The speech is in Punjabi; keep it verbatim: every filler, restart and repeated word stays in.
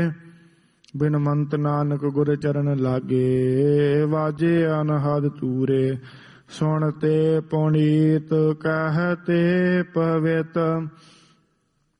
ਬਿਨਮੰਤ ਨਾਨਕ ਗੁਰ ਚਰਨ ਲਾਗੇ, ਵਾਜੇ ਅਨਹਦ ਤੂਰੇ। ਸੁਣਤੇ ਪੁਨੀਤ ਕਹਿਤੇ ਪਵਿੱਤ,